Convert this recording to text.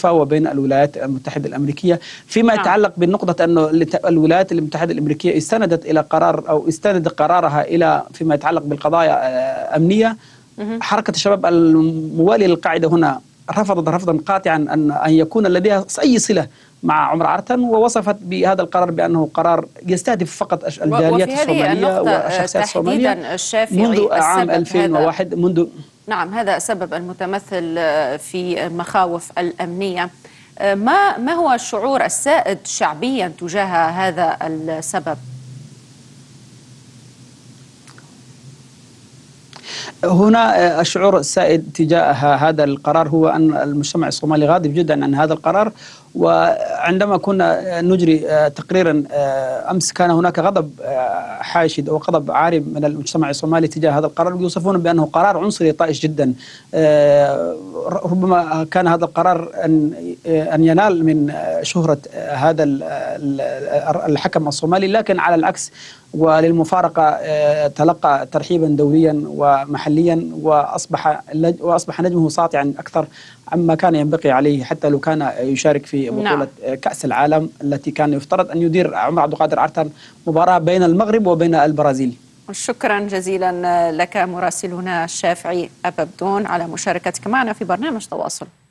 فيفا وبين الولايات المتحدة الأمريكية، فيما يتعلق بالنقطة أن الولايات المتحدة الأمريكية استندت إلى قرار أو استند قرارها إلى فيما يتعلق بالقضايا أمنية. حركة الشباب الموالية للقاعدة هنا رفضت رفضا قاطعا أن يكون لديها أي صلة مع عمر عرتن، ووصفت بهذا القرار بأنه قرار يستهدف فقط الجاليات الصومالية والشخصيات الصومالية منذ عام 2001. نعم، هذا سبب المتمثل في المخاوف الأمنية. ما هو الشعور السائد شعبيا تجاه هذا السبب؟ هنا الشعور السائد تجاه هذا القرار هو أن المجتمع الصومالي غاضب جدا عن هذا القرار. وعندما كنا نجري تقريرا أمس كان هناك غضب حاشد أو غضب عارم من المجتمع الصومالي تجاه هذا القرار، يوصفون بأنه قرار عنصري طائش جدا. ربما كان هذا القرار أن ينال من شهرة هذا الحكم الصومالي، لكن على العكس وللمفارقة تلقى ترحيبا دوليا ومحليا، وأصبح نجمه ساطعا أكثر عما كان ينبغي عليه، حتى لو كان يشارك في بطولة كأس العالم التي كان يفترض أن يدير عمر عبد القادر عرتن مباراة بين المغرب وبين البرازيل. شكرا جزيلا لك مراسلنا الشافعي أبابدون على مشاركتك معنا في برنامج تواصل.